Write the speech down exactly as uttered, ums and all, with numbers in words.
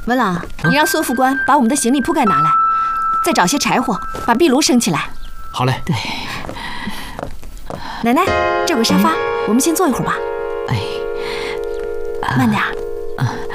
文朗，你让孙副官把我们的行李铺盖拿来，再找些柴火，把壁炉升起来。 好嘞。 对。奶奶，这有个沙发，我们先坐一会儿吧。 哎， 慢点。